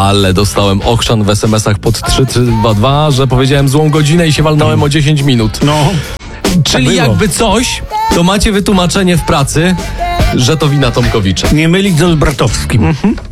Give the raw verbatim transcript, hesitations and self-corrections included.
Ale dostałem ochrzan w es em esach pod trzy trzy dwa dwa, że powiedziałem złą godzinę i się walnąłem o dziesięć minut. No, Czyli było. jakby coś, to macie wytłumaczenie w pracy, że to wina Tomkowicza. nie mylić z Olbratowskim.